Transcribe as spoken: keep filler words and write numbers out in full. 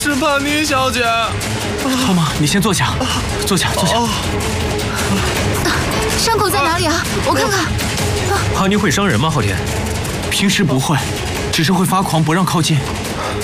是潘妮小姐。 好吗？你先坐下，坐下，坐下。 啊、伤口在哪里啊？我看看。 潘妮会伤人吗？昊天，平时不会，只是会发狂，不让靠近。